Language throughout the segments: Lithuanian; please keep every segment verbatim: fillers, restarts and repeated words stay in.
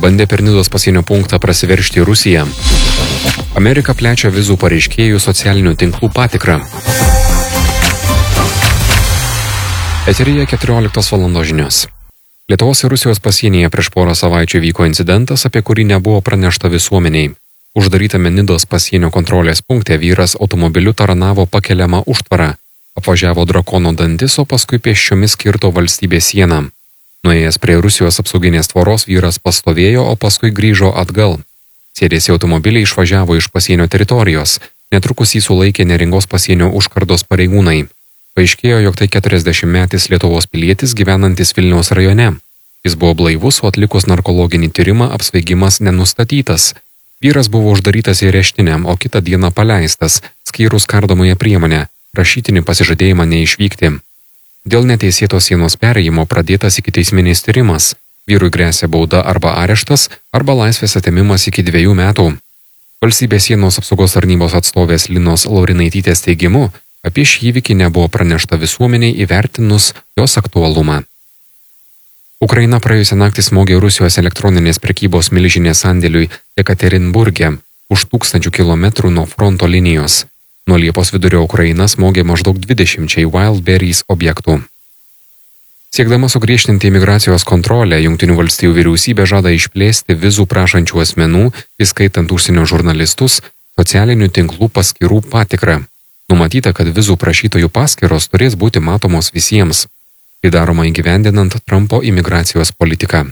bandė per Nidos pasienio punktą prasiveržti Rusiją. Amerika plečia vizų pareiškėjų socialinių tinklų patikrą. Eteryje keturioliktos valandos žinios. Lietuvos ir Rusijos pasienyje prieš porą savaičių vyko incidentas, apie kurį nebuvo pranešta visuomeniai. Uždarytame Nidos pasienio kontrolės punkte vyras automobiliu taranavo pakeliamą užtvarą, apvažiavo drakono dantis, o paskui pėsčiomis kirto valstybės sieną. Nuėjęs prie Rusijos apsauginės tvoros vyras pastovėjo, o paskui grįžo atgal. Sėdęs į automobilį išvažiavo iš pasienio teritorijos, netrukus jį sulaikė Neringos pasienio užkardos pareigūnai. Paaiškėjo, jog tai keturiasdešimtmetis Lietuvos pilietis gyvenantis Vilniaus rajone. Jis buvo blaivus, o atlikus narkologinį tyrimą apsvaigimas nenustatytas. Vyras buvo uždarytas į areštinę, o kitą dieną paleistas, skyrus kardomąją priemonę, rašytinį pasižadėjimą neišvykti. Dėl neteisėtos sienos perėjimo pradėtas ikiteisminis tyrimas. Vyrui gresia bauda arba areštas, arba laisvės atėmimas iki dviejų metų. Valstybės sienos apsaugos tarnybos atstovės Linos Laurinaitytės teigimu, apie šį įvykį nebuvo pranešta visuomeniai įvertinus jos aktualumą. Ukraina praėjusią naktį smogė Rusijos elektroninės prekybos milžinės sandėliui Ekaterinburge už tūkstančių kilometrų nuo fronto linijos. Nuo Liepos vidurio Ukraina smogė maždaug dvidešimčiai Wildberries objektų. Siekdama sugriežtinti imigracijos kontrolę, Jungtinių valstijų vyriausybė žada išplėsti vizų prašančių asmenų, įskaitant užsienio žurnalistus, socialinių tinklų paskyrų patikrą. Numatyta, kad vizų prašytojų paskyros turės būti matomos visiems. Tai daroma įgyvendinant Trumpo imigracijos politiką.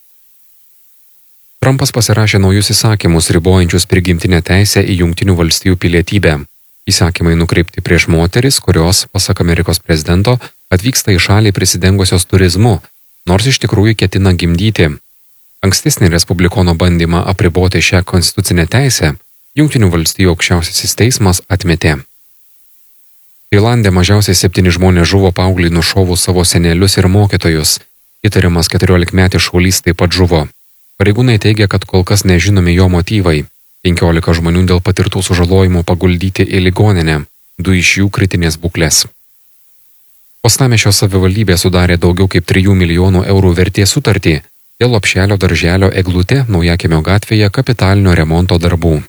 Trumpas pasirašė naujus įsakymus ribojančius prigimtinę teisę į Jungtinių valstijų pilietybę. Įsakymai nukreipti prieš moteris, kurios, pasak Amerikos prezidento, atvyksta į šalį prisidengusios turizmu, nors iš tikrųjų ketina gimdyti. Ankstesnį respublikono bandymą apriboti šią konstitucinę teisę Jungtinių valstijų aukščiausiasis teismas atmetė. Tailande mažiausiai septyni žmonės žuvo paaugliui nušovus savo senelius ir mokytojus. Įtariamas keturiolikmetis šaulys taip pat žuvo. Pareigūnai teigia, kad kol kas nežinomi jo motyvai. penkiolika žmonių dėl patirtų sužalojimų paguldyti į ligoninę, du iš jų kritinės būklės. Uostamiesčio savivaldybė sudarė daugiau kaip trijų milijonų eurų vertės sutartį dėl Lopšelio darželio Eglutė Naujakimio gatvėje kapitalinio remonto darbų.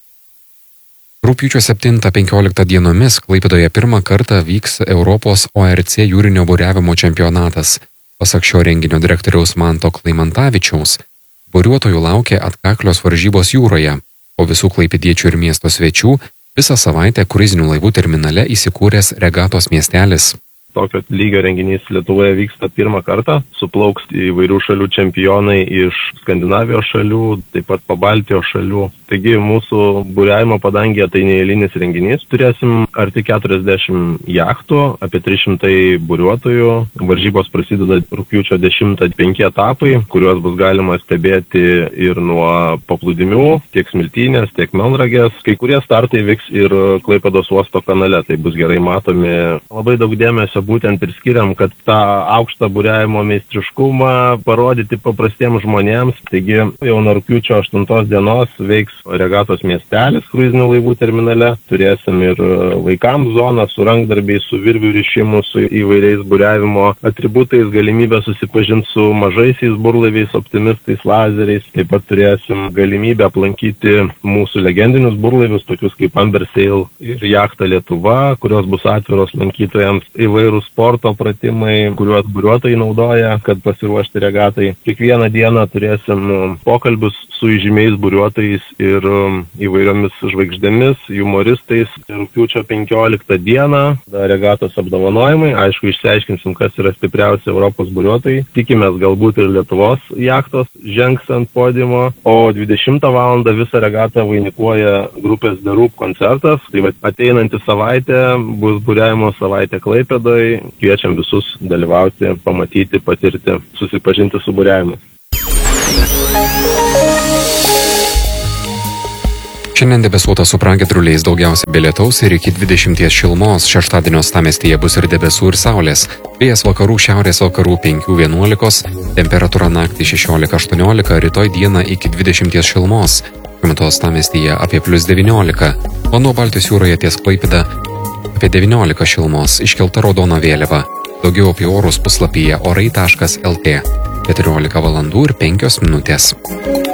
Rugpjūčio septintą penkioliktą dienomis Klaipėdoje pirmą kartą vyks Europos O R C jūrinio buriavimo čempionatas. Pasak šio renginio direktoriaus Manto Klaimantavičiaus, buriuotojų laukia atkaklios varžybos jūroje, o visų klaipėdiečių ir miesto svečių visą savaitę kruizinių laivų terminale įsikūręs regatos miestelis. Tokio lygio renginys Lietuvoje vyksta pirmą kartą. Suplauks įvairių šalių čempionai iš Skandinavijos šalių, taip pat Pabaltijos šalių. Taigi mūsų buriavimo padangėje tai neeilinis renginys. Turėsim arti keturiasdešimt jachtų, apie trys šimtai buriuotojų. Varžybos prasideda rugpjūčio dešimtą penki etapai, kuriuos bus galima stebėti ir nuo paplūdimių, tiek Smiltynės, tiek Melnragės. Kai kurie startai vyks ir Klaipėdos uosto kanale, tai bus gerai matomi. Labai daug dėmesio būtent ir skiriam, kad tą aukštą buriavimo meistriškumą parodyti paprastiems žmonėms. Taigi jau nuo rugpjūčio aštuntos dienos veiks regatos miestelis kruizinių laivų terminale. Turėsim ir vaikams zoną su rankdarbiais, su virvių rišimu, su įvairiais buriavimo atributais, galimybę susipažinti su mažaisiais burlaiviais, optimistais, lazeriais. Taip pat turėsim galimybę aplankyti mūsų legendinius burlaivius, tokius kaip Amber Sail ir jachta Lietuva, kurios bus atviros lankytojams. Įvairių sporto pratimai, kuriuos buriuotojai naudoja, kad pasiruošti regatai. Kiekvieną dieną turėsim pokalbius su įžymiais buriuotojais ir įvairiomis žvaigždėmis, humoristais. Rugpjūčio penkioliktą dieną regatos apdovanojimai. Aišku, išsiaiškinsim, kas yra stipriausi Europos buriuotojai. Tikimės galbūt ir Lietuvos jachtos žengs ant podiumo. O dvidešimtą valandą visą regatą vainikuoja grupės The Roop koncertas. Tai va, ateinantį savaitę bus buriavimo savaitė Klaipėdoje. Kviečiam visus dalyvauti, pamatyti, patirti, susipažinti su buriavimu. Šiandien debesuota su pragiedruliais, daugiausia be lietaus ir iki dvidešimties šilumos. Šeštadienio uostamiestyje bus ir debesų ir saulės. Vėjas vakarų šiaurės vakarų penki vienuolika, temperatūra naktį šešiolika aštuoniolika, rytoj dieną iki dvidešimties šilumos. Šiuo metu uostamiestyje apie plius devyniolika. Vanduo Baltijos jūroje ties Klaipėda apie devyniolika šilumos, iškelta raudona vėliava. Daugiau apie orus puslapyje orai taškas el tė. keturiolika valandų ir penkios minutės.